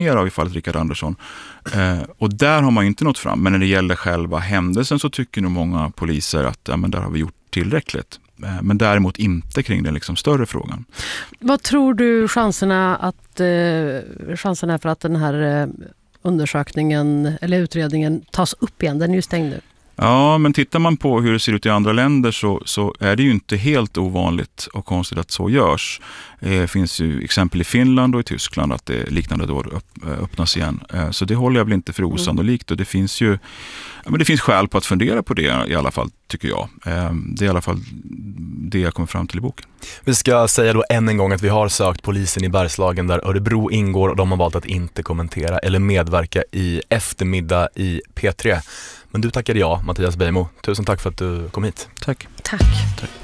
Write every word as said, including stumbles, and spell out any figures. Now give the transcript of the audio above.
mer av i fallet Rickard Andersson. Eh, och där har man inte nått fram. Men när det gäller själva händelsen så tycker nog många poliser att ja, men där har vi gjort tillräckligt. Eh, men däremot inte kring den liksom större frågan. Vad tror du chanserna, att, eh, chanserna för att den här eh, undersökningen eller utredningen tas upp igen? Den är ju stängd nu. Ja, men tittar man på hur det ser ut i andra länder så, så är det ju inte helt ovanligt och konstigt att så görs. Det finns ju exempel i Finland och i Tyskland att det liknande då öppnas igen. Så det håller jag väl inte för osannolikt och det finns ju ja, men det finns skäl på att fundera på det i alla fall, tycker jag. Det är i alla fall det jag kommer fram till i boken. Vi ska säga då än en gång att vi har sökt polisen i Bergslagen där Örebro ingår och de har valt att inte kommentera eller medverka i eftermiddag i P tre. Men du tackade ja, Mattias Beijmo. Tusen tack för att du kom hit. Tack. Tack. Tack.